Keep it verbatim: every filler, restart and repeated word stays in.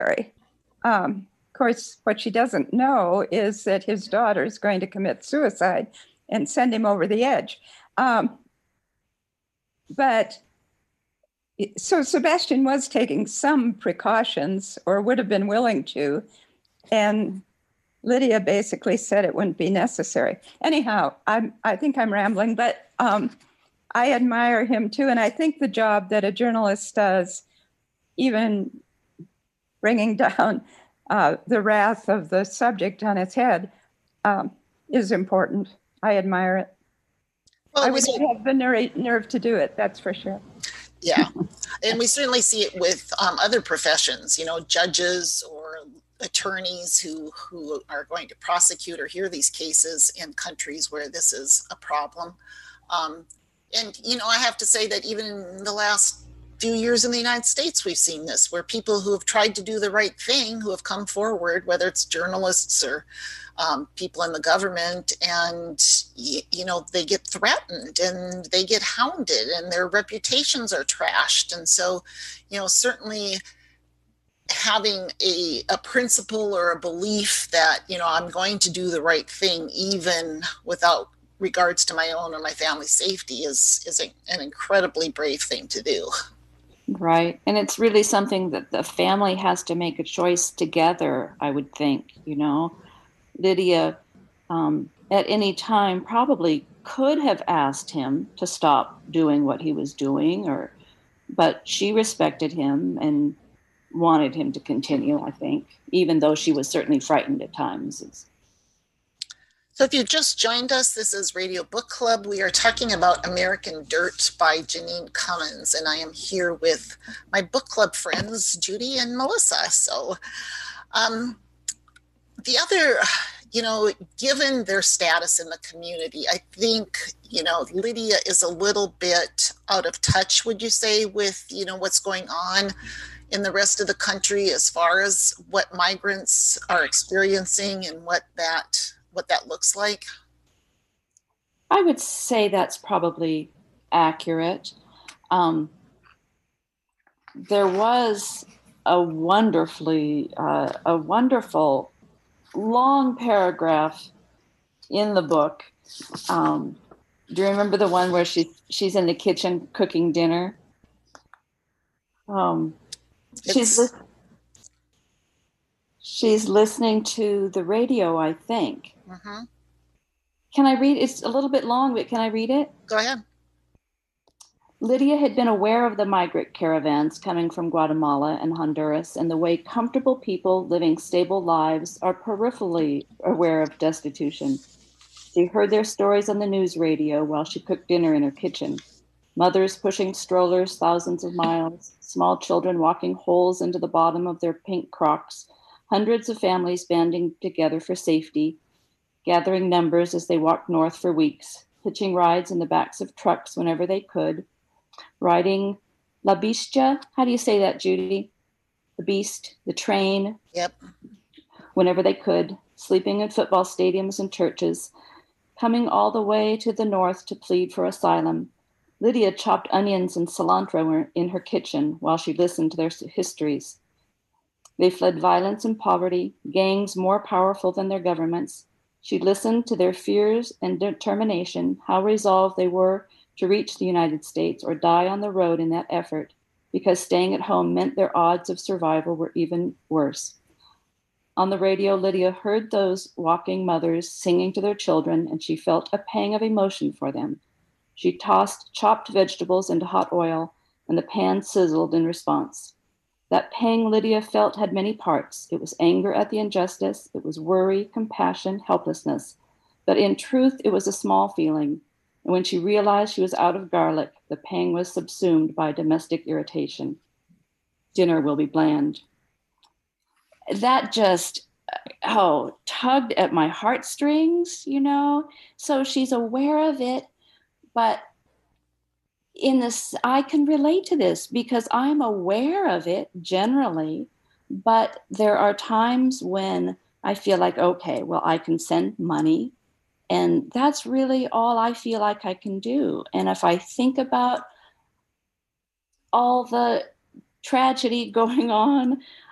Um, of course, what she doesn't know is that his daughter is going to commit suicide and send him over the edge. Um, but so Sebastian was taking some precautions, or would have been willing to, and Lydia basically said it wouldn't be necessary. Anyhow, I'm, I think I'm rambling, but um, I admire him too, and I think the job that a journalist does, even bringing down uh, the wrath of the subject on its head, um, is important. I admire it. Well, I would not have the nerve, nerve to do it, that's for sure. Yeah, and we certainly see it with um, other professions, you know, judges or attorneys who, who are going to prosecute or hear these cases in countries where this is a problem. Um, and, you know, I have to say that even in the last few years in the United States, we've seen this, where people who have tried to do the right thing, who have come forward, whether it's journalists or um, people in the government, and, you know, they get threatened and they get hounded and their reputations are trashed. And so, you know, certainly having a, a principle or a belief that, you know, I'm going to do the right thing, even without regards to my own or my family's safety, is, is a, an incredibly brave thing to do. Right. And it's really something that the family has to make a choice together, I would think. You know, Lydia um, at any time probably could have asked him to stop doing what he was doing, or, but she respected him and wanted him to continue, I think, even though she was certainly frightened at times. It's, So if you just joined us, this is Radio Book Club. We are talking about American Dirt by Janine Cummins, and I am here with my book club friends, Judy and Melissa. So um, the other, you know, given their status in the community, I think, you know, Lydia is a little bit out of touch, would you say, with, you know, what's going on in the rest of the country as far as what migrants are experiencing and what that what that looks like? I would say that's probably accurate. Um, there was a wonderfully, uh, a wonderful long paragraph in the book. Um, do you remember the one where she she's in the kitchen cooking dinner? Um, she's li- she's listening to the radio, I think. Mm-hmm. Can I read? It's a little bit long, but can I read it? Go ahead. Lydia had been aware of the migrant caravans coming from Guatemala and Honduras, and the way comfortable people living stable lives are peripherally aware of destitution. She heard their stories on the news radio while she cooked dinner in her kitchen. Mothers pushing strollers thousands of miles, small children walking holes into the bottom of their pink Crocs, hundreds of families banding together for safety, gathering numbers as they walked north for weeks, hitching rides in the backs of trucks whenever they could, riding La Bestia. How do you say that, Judy? The beast, the train. Yep. Whenever they could, sleeping in football stadiums and churches, coming all the way to the north to plead for asylum. Lydia chopped onions and cilantro in her kitchen while she listened to their histories. They fled violence and poverty, gangs more powerful than their governments. She listened to their fears and determination, how resolved they were to reach the United States or die on the road in that effort, because staying at home meant their odds of survival were even worse. On the radio, Lydia heard those walking mothers singing to their children, and she felt a pang of emotion for them. She tossed chopped vegetables into hot oil, and the pan sizzled in response. That pang Lydia felt had many parts. It was anger at the injustice. It was worry, compassion, helplessness. But in truth, it was a small feeling. And when she realized she was out of garlic, the pang was subsumed by domestic irritation. Dinner will be bland. That just, oh, tugged at my heartstrings, you know? So she's aware of it, but in this, I can relate to this because I'm aware of it generally, but there are times when I feel like, okay, well, I can send money, and that's really all I feel like I can do. And if I think about all the tragedy going on,